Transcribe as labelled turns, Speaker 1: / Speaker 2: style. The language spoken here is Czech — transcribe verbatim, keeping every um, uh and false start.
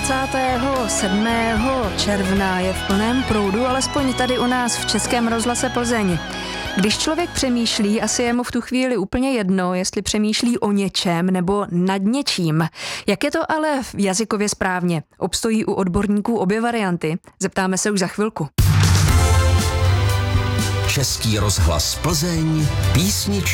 Speaker 1: dvacátého sedmého června je v plném proudu, alespoň tady u nás v Českém rozhlase Plzeň. Když člověk přemýšlí, asi je mu v tu chvíli úplně jedno, jestli přemýšlí o něčem nebo nad něčím. Jak je to ale jazykově správně? Obstojí u odborníků obě varianty? Zeptáme se už za chvilku.
Speaker 2: Český rozhlas Plzeň, písničky.